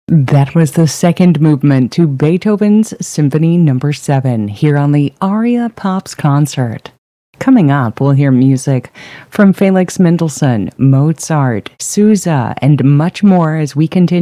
That was the second movement to Beethoven's Symphony No. 7 here on the Aria Pops concert. Coming up, we'll hear music from Felix Mendelssohn, Mozart, Sousa, and much more as we continue